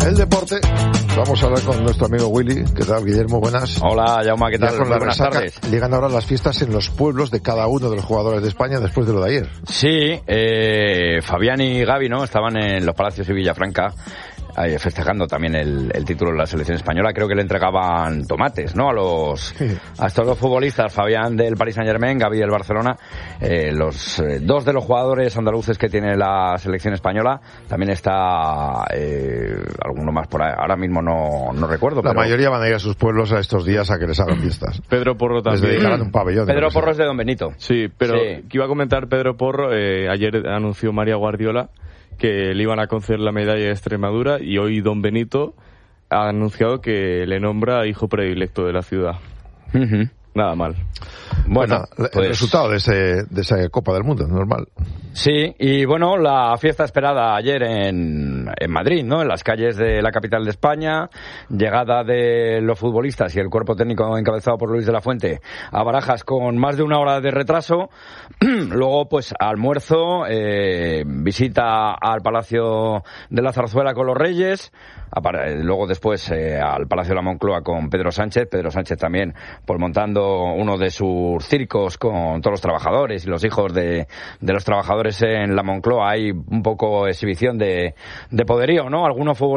el deporte. Vamos a hablar con nuestro amigo Willy. ¿Qué tal, Guillermo? Buenas. Hola, Jaume, ¿qué tal? Buenas tardes. Llegan ahora las fiestas en los pueblos de cada uno de los jugadores de España después de lo de ayer. Sí, Fabián y Gavi, ¿no? Estaban en los Palacios de Villafranca festejando también el título de la selección española. Creo que le entregaban tomates, ¿no? A estos dos futbolistas, Fabián del Paris Saint-Germain, Gavi del Barcelona, los dos de los jugadores andaluces que tiene la selección española. También está alguno más por ahí, ahora mismo no recuerdo. La mayoría van a ir a sus pueblos a estos días a que les hagan fiestas. Pedro Porro también. Les dedicarán un pabellón. Pedro Porro es de Don Benito. Sí, pero que iba a comentar Pedro Porro, ayer anunció María Guardiola que le iban a conceder la medalla de Extremadura y hoy Don Benito ha anunciado que le nombra hijo predilecto de la ciudad. Uh-huh. Nada mal. Bueno, el resultado de esa Copa del Mundo, normal. Sí, y bueno, la fiesta esperada ayer en Madrid, ¿no? En las calles de la capital de España, llegada de los futbolistas y el cuerpo técnico encabezado por Luis de la Fuente a Barajas con más de una hora de retraso. Luego, pues, almuerzo, visita al Palacio de la Zarzuela con los Reyes, luego después al Palacio de la Moncloa con Pedro Sánchez también, pues montando uno de sus circos con todos los trabajadores y los hijos de los trabajadores en la Moncloa. Hay un poco exhibición de poderío, ¿no? Algunos